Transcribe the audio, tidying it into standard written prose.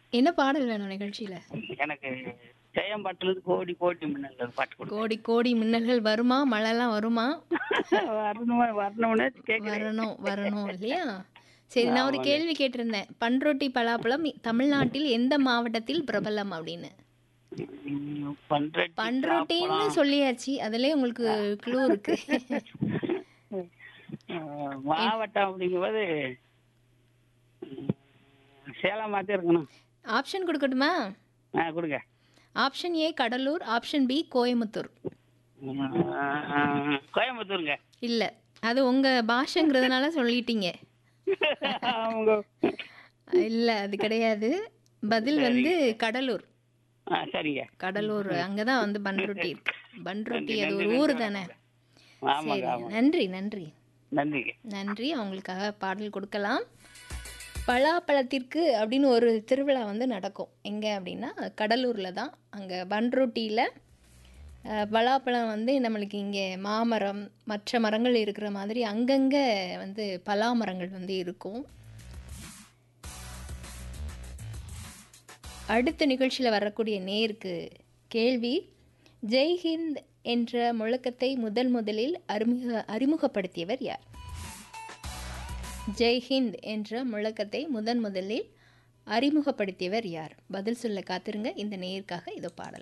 என்ன பாடல் வேணும் நிகழ்ச்சியில? எனக்கு ஜெயம் பாட்டுல கோடி கோடி மின்னல் பாட்டு கொடுங்க. கோடி கோடி மின்னல்கள் வருமா? மழைலாம் வருமா? வரணுமா வரணும்னு கேக்குறேன். வரணும், வரணும் இல்லையா? சரி, நான் ஒரு ஆமாங்க. கேள்வி கேட்டிருந்தேன். பண்ருட்டி பலாப்பழம் தமிழ்நாட்டில் எந்த மாவட்டத்தில் பிரபலம் அப்படின்னு. பண்ருட்டி பண்ருட்டின்னு பலாப்பழம். சொல்லியாச்சு. அதிலே உங்களுக்கு க்ளூ இருக்கு. மாவட்டம் அப்படிங்கும்போது சேலம் மாதிரி இருக்கணும். ஆப்ஷன் கொடுக்கட்டுமா? கொடுங்க. Option A Cuddalore, option B Coimbatore. கோயம்புத்தூருங்க. இல்ல, அது உங்க பாஷைங்கிறதுனால சொல்லிட்டீங்க. அவங்க இல்ல, அது கிடையாது. பதில் வந்து கடலூர். சரிங்க. கடலூர் அங்கதான் வந்து பண்ருட்டி இருக்கு. பண்ருட்டி நன்றி, அது ஒரு நன்றி, ஊர் நன்றி, தானே. ஆமாங்க சரி, ஆமாங்க. நன்றி நன்றி நன்றிங்க. நன்றி. அவங்களுக்காக பாடல் கொடுக்கலாம். பலாப்பழத்திற்கு அப்படின்னு ஒரு திருவிழா வந்து நடக்கும். எங்கே அப்படின்னா கடலூரில் தான். அங்கே பண்ருட்டியில் பலாப்பழம் வந்து நம்மளுக்கு இங்கே மாமரம் மற்ற மரங்கள் இருக்கிற மாதிரி அங்கங்கே வந்து பலா மரங்கள் வந்து இருக்கும். அடுத்த நிகழ்ச்சியில் வரக்கூடிய நேருக்கு கேள்வி, ஜெய்ஹிந்த் என்ற முழக்கத்தை முதலில் அறிமுகப்படுத்தியவர் யார்? ஜெய்ஹிந்த் என்ற முழக்கத்தை முதலில் அறிமுகப்படுத்தியவர் யார்? பதில் சொல்ல காத்திருங்க. இந்த நேயருக்காக இதோ பாடல்.